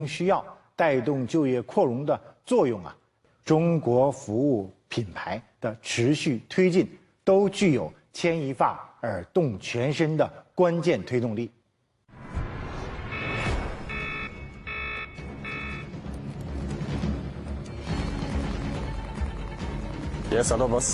需要带动就业扩容的作用啊，中国服务品牌的持续推进都具有牵一发而动全身的关键推动力。 Yes, hello, boss.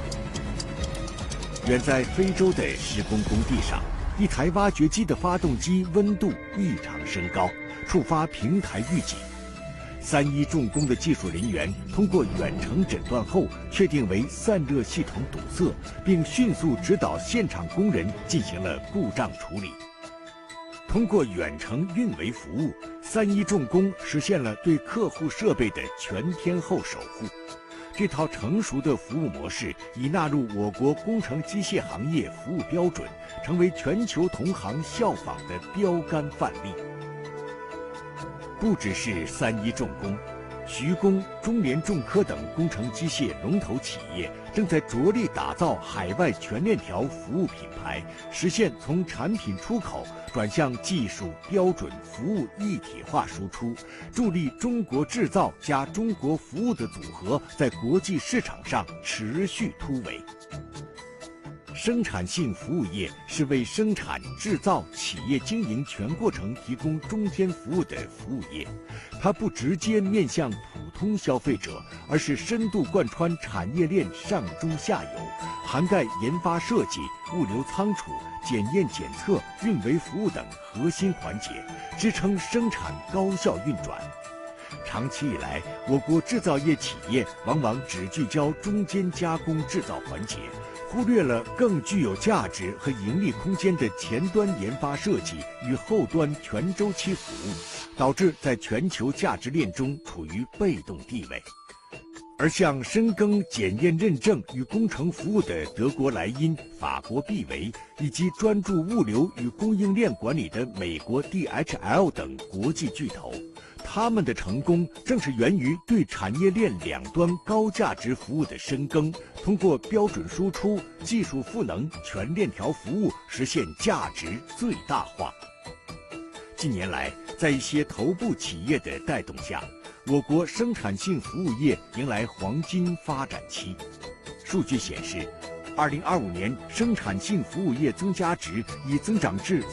远在非洲的施工工地上，一台挖掘机的发动机温度异常升高，触发平台预警。3一重工的技术人员通过远程诊断后，确定为散热系统堵塞，并迅速指导现场工人进行了故障处理。通过远程运维服务，3一重工实现了对客户设备的全天候守护。这套成熟的服务模式已纳入我国工程机械行业服务标准，成为全球同行效仿的标杆范例。不只是3一重工，徐工、中联重科等工程机械龙头企业正在着力打造海外全链条服务品牌，实现从产品出口转向技术标准服务一体化输出，助力中国制造加中国服务的组合在国际市场上持续突围。生产性服务业是为生产、制造、企业经营全过程提供中间服务的服务业，它不直接面向普通消费者，而是深度贯穿产业链上中下游，涵盖研发设计、物流仓储、检验检测、运维服务等核心环节，支撑生产高效运转。长期以来，我国制造业企业往往只聚焦中间加工制造环节，忽略了更具有价值和盈利空间的前端研发设计与后端全周期服务，导致在全球价值链中处于被动地位。而像深耕检验认证与工程服务的德国莱茵、法国必维，以及专注物流与供应链管理的美国 DHL 等国际巨头，他们的成功正是源于对产业链两端高价值服务的深耕，通过标准输出、技术赋能、全链条服务实现价值最大化。近年来，在一些头部企业的带动下，我国生产性服务业迎来黄金发展期。数据显示，2025年生产性服务业增加值已增长至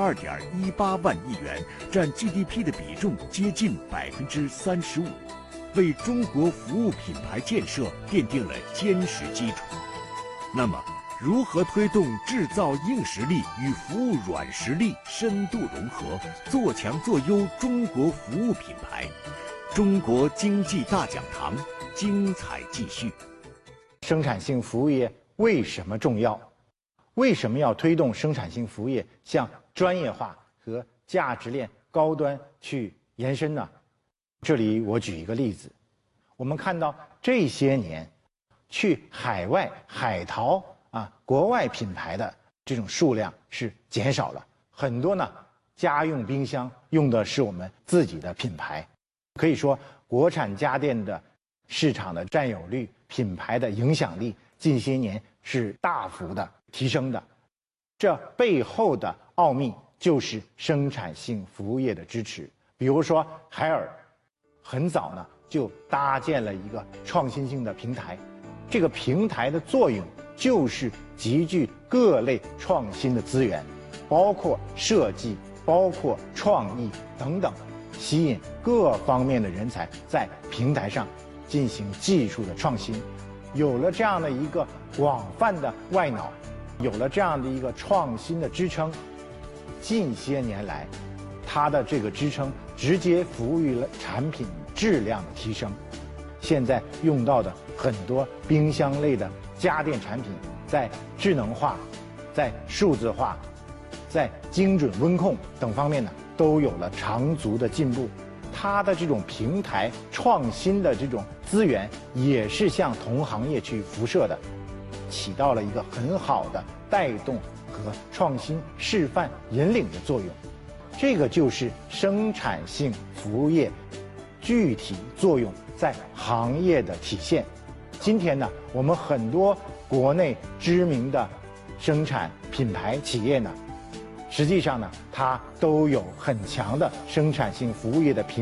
42.18万亿元，占 GDP 的比重接近35%，为中国服务品牌建设奠定了坚实基础。那么，如何推动制造硬实力与服务软实力深度融合，做强做优中国服务品牌？中国经济大讲堂精彩继续。 生产性服务业为什么重要？为什么要推动生产性服务业向专业化和价值链高端去延伸呢？这里我举一个例子，我们看到这些年去海外海淘国外品牌的这种数量是减少了很多呢。家用冰箱用的是我们自己的品牌，可以说国产家电的市场的占有率、品牌的影响力近些年是大幅的提升的。这背后的奥秘就是生产性服务业的支持。比如说海尔很早呢就搭建了一个创新性的平台，这个平台的作用就是集聚各类创新的资源，包括设计、包括创意等等，吸引各方面的人才在平台上进行技术的创新。有了这样的一个广泛的外脑，有了这样的一个创新的支撑，近些年来它的这个支撑直接服务于了产品质量的提升。现在用到的很多冰箱类的家电产品，在智能化、在数字化、在精准温控等方面呢，都有了长足的进步。它的这种平台创新的这种资源，也是向同行业去辐射的，起到了一个很好的带动和创新示范引领的作用。这个就是生产性服务业具体作用在行业的体现。今天呢，我们很多国内知名的生产品牌企业呢，实际上呢，它都有很强的生产性服务业的